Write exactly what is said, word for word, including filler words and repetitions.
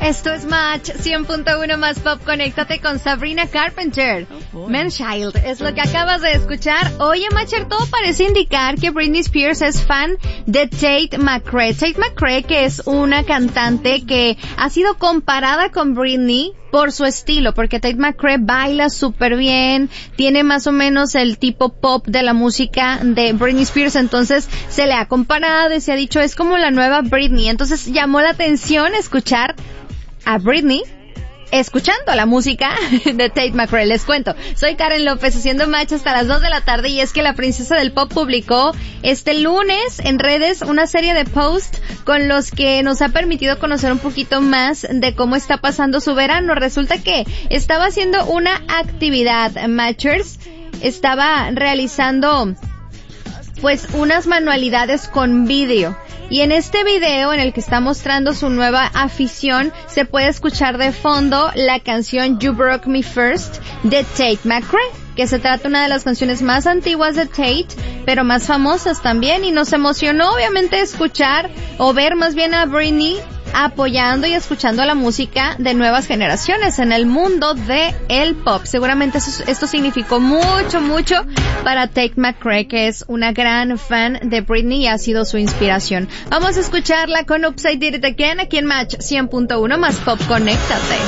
Esto es Match cien punto uno más Pop. Conéctate con Sabrina Carpenter. Oh, Man-Child es lo que acabas de escuchar. Oye, Matcher, todo parece indicar que Britney Spears es fan de Tate McRae. Tate McRae, que es una cantante que ha sido comparada con Britney por su estilo, porque Tate McRae baila súper bien, tiene más o menos el tipo pop de la música de Britney Spears, entonces se le ha comparado y se ha dicho es como la nueva Britney. Entonces llamó la atención escuchar a Britney escuchando la música de Tate McRae. Les cuento, soy Karen López haciendo Match hasta las dos de la tarde, y es que la princesa del pop publicó este lunes en redes una serie de posts con los que nos ha permitido conocer un poquito más de cómo está pasando su verano. Resulta que estaba haciendo una actividad, Matchers, estaba realizando pues unas manualidades con vídeo. Y en este video en el que está mostrando su nueva afición, se puede escuchar de fondo la canción You Broke Me First de Tate McRae, que se trata de una de las canciones más antiguas de Tate, pero más famosas también, y nos emocionó obviamente escuchar, o ver más bien a Britney apoyando y escuchando la música de nuevas generaciones en el mundo de el pop. Seguramente eso, esto significó mucho, mucho para Tate McRae, que es una gran fan de Britney y ha sido su inspiración. Vamos a escucharla con Upside Did It Again aquí en Match cien punto uno más Pop. Conéctate.